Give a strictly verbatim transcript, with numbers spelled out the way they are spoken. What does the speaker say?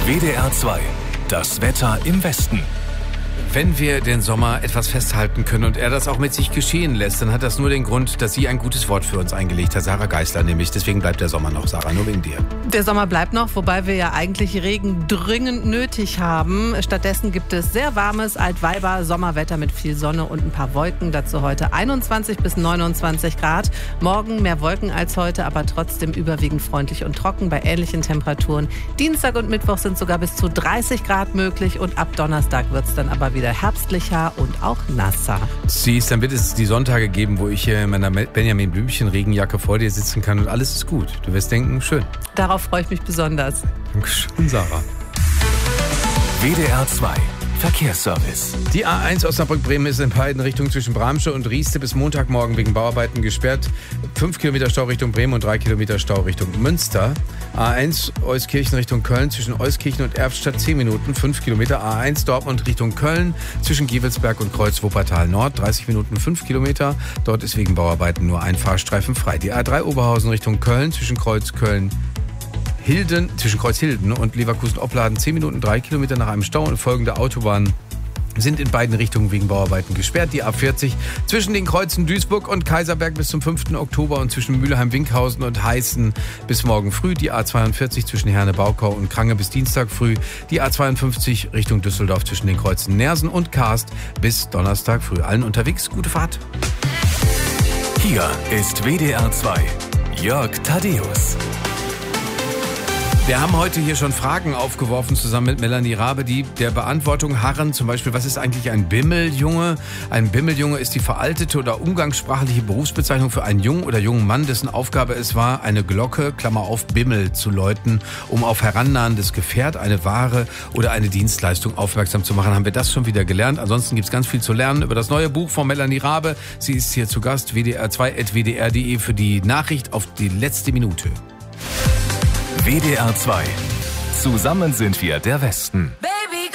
W D R zwei. Das Wetter im Westen. Wenn wir den Sommer etwas festhalten können und er das auch mit sich geschehen lässt, dann hat das nur den Grund, dass sie ein gutes Wort für uns eingelegt hat. Sarah Geisler nämlich. Deswegen bleibt der Sommer noch, Sarah, nur wegen dir. Der Sommer bleibt noch, wobei wir ja eigentlich Regen dringend nötig haben. Stattdessen gibt es sehr warmes Altweiber-Sommerwetter mit viel Sonne und ein paar Wolken. Dazu heute einundzwanzig bis neunundzwanzig Grad. Morgen mehr Wolken als heute, aber trotzdem überwiegend freundlich und trocken bei ähnlichen Temperaturen. Dienstag und Mittwoch sind sogar bis zu dreißig Grad möglich und ab Donnerstag wird es dann aber wieder herbstlicher und auch nasser. Siehst, dann wird es die Sonntage geben, wo ich hier in meiner Benjamin Blümchen Regenjacke vor dir sitzen kann und alles ist gut. Du wirst denken, schön. Darauf freue ich mich besonders. Dankeschön, Sarah. W D R zwei. Verkehrsservice. Die A eins Osnabrück-Bremen ist in beiden Richtungen zwischen Bramsche und Rieste bis Montagmorgen wegen Bauarbeiten gesperrt. Fünf Kilometer Stau Richtung Bremen und drei Kilometer Stau Richtung Münster. A eins Euskirchen Richtung Köln zwischen Euskirchen und Erftstadt zehn Minuten, fünf Kilometer. A eins Dortmund Richtung Köln zwischen Gevelsberg und Kreuz Wuppertal Nord, dreißig Minuten, fünf Kilometer. Dort ist wegen Bauarbeiten nur ein Fahrstreifen frei. Die A drei Oberhausen Richtung Köln zwischen Kreuz Köln Hilden, zwischen Kreuz Hilden und Leverkusen-Opladen zehn Minuten, drei Kilometer nach einem Stau und folgende Autobahnen sind in beiden Richtungen wegen Bauarbeiten gesperrt. Die A vierzig zwischen den Kreuzen Duisburg und Kaiserberg bis zum fünften Oktober und zwischen Mülheim-Winkhausen und Heißen bis morgen früh. Die A zweiundvierzig zwischen Herne-Baukau und Krange bis Dienstag früh. Die A zweiundfünfzig Richtung Düsseldorf zwischen den Kreuzen Nersen und Karst bis Donnerstag früh. Allen unterwegs, gute Fahrt. Hier ist W D R zwei. Jörg Thaddeus. Wir haben heute hier schon Fragen aufgeworfen, zusammen mit Melanie Rabe, die der Beantwortung harren. Zum Beispiel, was ist eigentlich ein Bimmeljunge? Ein Bimmeljunge ist die veraltete oder umgangssprachliche Berufsbezeichnung für einen jungen oder jungen Mann, dessen Aufgabe es war, eine Glocke, Klammer auf, Bimmel zu läuten, um auf herannahendes Gefährt, eine Ware oder eine Dienstleistung aufmerksam zu machen. Haben wir das schon wieder gelernt? Ansonsten gibt es ganz viel zu lernen über das neue Buch von Melanie Rabe. Sie ist hier zu Gast, w d r zwei at w d r punkt d e für die Nachricht auf die letzte Minute. W D R zwei. Zusammen sind wir der Westen.